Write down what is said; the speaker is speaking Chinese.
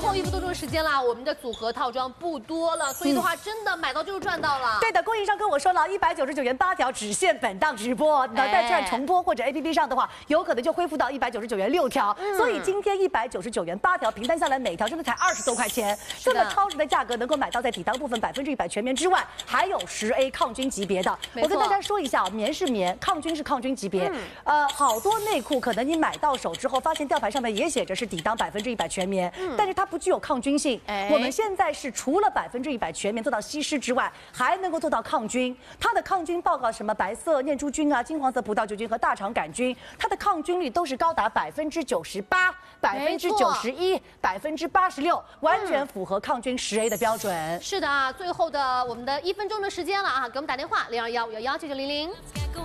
后1分多钟的时间啦，我们的组合套装不多了，所以的话真的买到就是赚到了。 对的，供应商跟我说了，199元8条，只限本档直播。再看重播或者 APP 上的话，有可能就恢复到199元6条。所以今天199元8条，平摊下来每条真的才20多块钱，这么超值的价格能够买到在底档部分100%全棉之外，还有10A 抗菌级别的。我跟大家说一下，棉是棉，抗菌是抗菌级别。好多内裤可能你买到手之后，发现吊牌上面也写着是底档100%全棉，但是它不具有抗菌性。我们现在是除了100%全棉做到吸湿之外，还能够做到抗菌。它的抗菌报告什么白色念珠菌啊、金黄色葡萄球菌和大肠杆菌，它的抗菌率都是高达98%、91%、86%，完全符合抗菌10A 的标准。 是的啊，最后的我们的1分钟的时间了啊，给我们打电话0215119900。